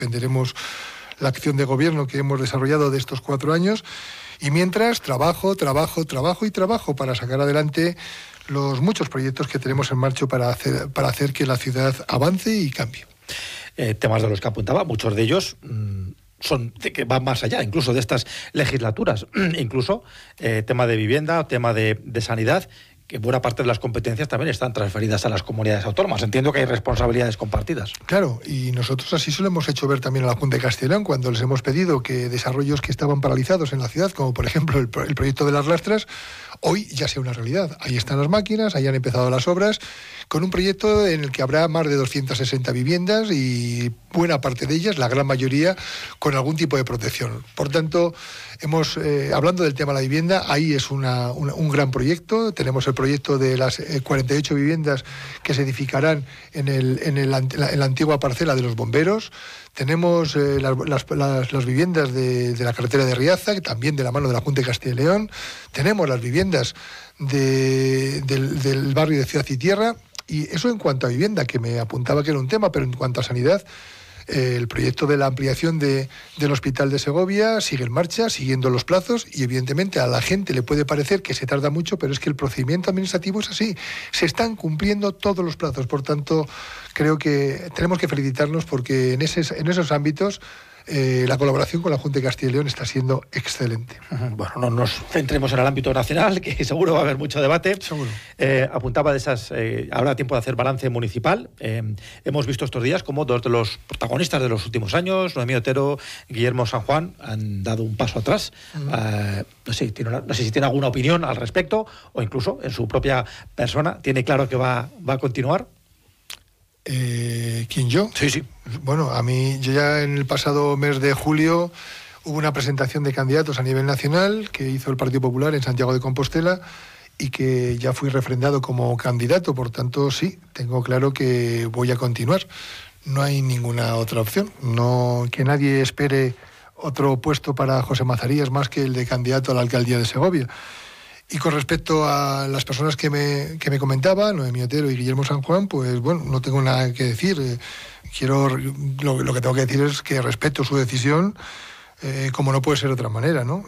venderemos la acción de gobierno que hemos desarrollado de estos 4 años. Y mientras, trabajo para sacar adelante los muchos proyectos que tenemos en marcha para hacer que la ciudad avance y cambie. Temas de los que apuntaba, muchos de ellos son que van más allá, incluso de estas legislaturas, incluso tema de vivienda, tema de sanidad, que buena parte de las competencias también están transferidas a las comunidades autónomas. Entiendo que hay responsabilidades compartidas. Claro, y nosotros así se lo hemos hecho ver también a la Junta de Castilla y León cuando les hemos pedido que desarrollos que estaban paralizados en la ciudad, como por ejemplo el proyecto de las Lastras, hoy ya sea una realidad. Ahí están las máquinas, ahí han empezado las obras, con un proyecto en el que habrá más de 260 viviendas y buena parte de ellas, la gran mayoría, con algún tipo de protección. Por tanto, hablando del tema de la vivienda, ahí es un gran proyecto. Tenemos el proyecto de las 48 viviendas que se edificarán en la antigua parcela de los bomberos. Tenemos las viviendas de la carretera de Riaza, que también de la mano de la Junta de Castilla y León. Tenemos las viviendas del barrio de Ciudad y Tierra. Y eso en cuanto a vivienda, que me apuntaba que era un tema, pero en cuanto a sanidad, el proyecto de la ampliación del Hospital de Segovia sigue en marcha, siguiendo los plazos, y evidentemente a la gente le puede parecer que se tarda mucho, pero es que el procedimiento administrativo es así. Se están cumpliendo todos los plazos. Por tanto, creo que tenemos que felicitarnos porque en esos ámbitos la colaboración con la Junta de Castilla y León está siendo excelente. Bueno, no nos centremos en el ámbito nacional, que seguro va a haber mucho debate. Seguro. Apuntaba de esas, habrá tiempo de hacer balance municipal. Hemos visto estos días como dos de los protagonistas de los últimos años, Noemí Otero, Guillermo San Juan, han dado un paso atrás. No sé si tiene alguna opinión al respecto, o incluso en su propia persona, ¿tiene claro que va a continuar? ¿Quién, yo? Sí. Bueno, yo ya en el pasado mes de julio hubo una presentación de candidatos a nivel nacional que hizo el Partido Popular en Santiago de Compostela y que ya fui refrendado como candidato. Por tanto, sí, tengo claro que voy a continuar. No hay ninguna otra opción. No, que nadie espere otro puesto para José Mazarías más que el de candidato a la alcaldía de Segovia. Y con respecto a las personas que me comentaban, Noemí Otero y Guillermo San Juan, pues bueno, no tengo nada que decir. Lo que tengo que decir es que respeto su decisión, como no puede ser de otra manera, ¿no?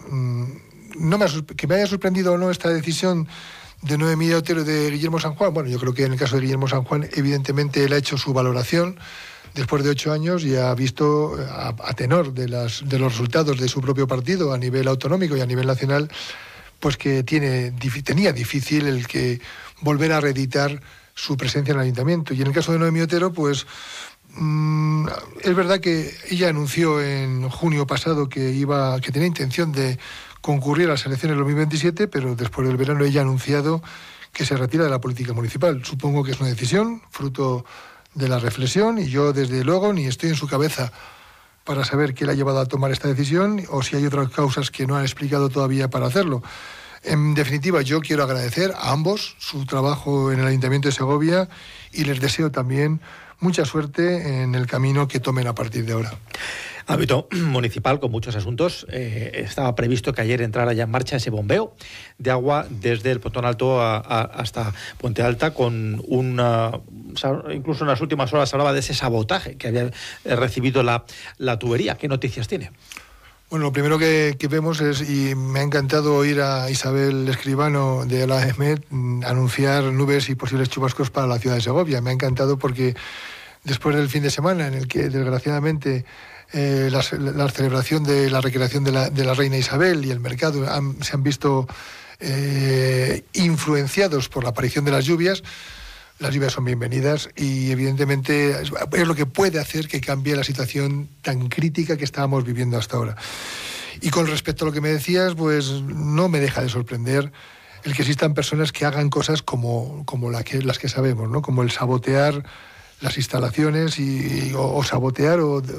Que me haya sorprendido o no esta decisión de Noemí Otero y de Guillermo San Juan. Bueno, yo creo que en el caso de Guillermo San Juan, evidentemente él ha hecho su valoración después de 8 años y ha visto, a tenor de los resultados de su propio partido a nivel autonómico y a nivel nacional, pues que tenía difícil el que volver a reeditar su presencia en el ayuntamiento. Y en el caso de Noemí Otero, pues es verdad que ella anunció en junio pasado que tenía intención de concurrir a las elecciones del 2027, pero después del verano ella ha anunciado que se retira de la política municipal. Supongo que es una decisión fruto de la reflexión, y yo desde luego ni estoy en su cabeza para saber qué le ha llevado a tomar esta decisión o si hay otras causas que no han explicado todavía para hacerlo. En definitiva, yo quiero agradecer a ambos su trabajo en el Ayuntamiento de Segovia y les deseo también mucha suerte en el camino que tomen a partir de ahora. Ámbito municipal con muchos asuntos. Estaba previsto que ayer entrara ya en marcha ese bombeo de agua desde el Pontón Alto hasta Puente Alta, con incluso en las últimas horas hablaba de ese sabotaje que había recibido la tubería. ¿Qué noticias tiene? Bueno, lo primero que vemos es, y me ha encantado oír a Isabel Escribano de la ESMED anunciar nubes y posibles chubascos para la ciudad de Segovia. Me ha encantado porque después del fin de semana en el que desgraciadamente la celebración de la recreación de la reina Isabel y el mercado se han visto influenciados por la aparición de las lluvias. Las lluvias son bienvenidas y evidentemente es lo que puede hacer que cambie la situación tan crítica que estábamos viviendo hasta ahora. Y con respecto a lo que me decías, pues no me deja de sorprender el que existan personas que hagan cosas como las que sabemos, ¿no? Como el sabotear las instalaciones o sabotear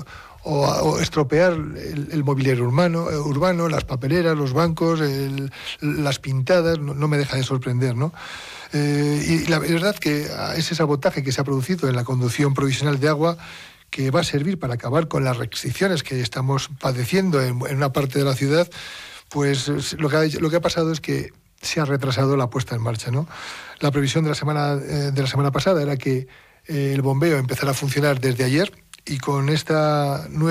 o estropear el mobiliario urbano, las papeleras, los bancos, las pintadas. No me deja de sorprender, ¿no? Y la verdad que ese sabotaje que se ha producido en la conducción provisional de agua, que va a servir para acabar con las restricciones que estamos padeciendo en una parte de la ciudad, pues lo que ha pasado es que se ha retrasado la puesta en marcha, ¿no? La previsión de la semana pasada era que el bombeo empezara a funcionar desde ayer, y con esta nueva